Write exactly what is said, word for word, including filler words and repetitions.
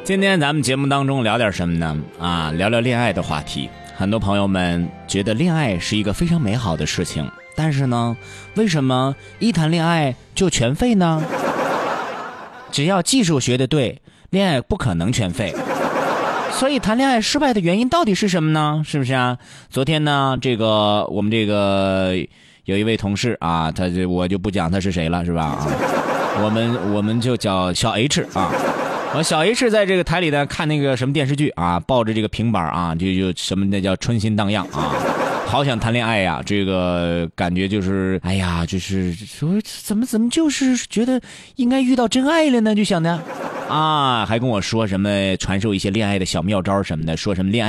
今天咱们节目当中聊点什么呢？啊，聊聊恋爱的话题。很多朋友们觉得恋爱是一个非常美好的事情，但是呢，为什么一谈恋爱就全废呢？只要技术学得对，恋爱不可能全废。所以谈恋爱失败的原因到底是什么呢？是不是啊？昨天呢，这个我们这个有一位同事啊，他就我就不讲他是谁了，是吧？啊，我们我们就叫小 H 啊。我小 H 在这个台里呢看那个什么电视剧啊，抱着这个平板啊，就就什么那叫春心荡漾啊，好想谈恋爱呀，这个感觉就是哎呀，就是说怎么怎么就是觉得应该遇到真爱了呢，就想的啊，还跟我说什么传授一些恋爱的小妙招什么的，说什么恋爱